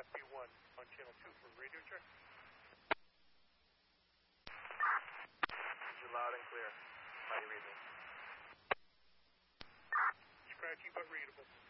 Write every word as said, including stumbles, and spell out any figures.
F B one on channel two for radio check. You're loud and clear. How do you read me? Scratchy but readable.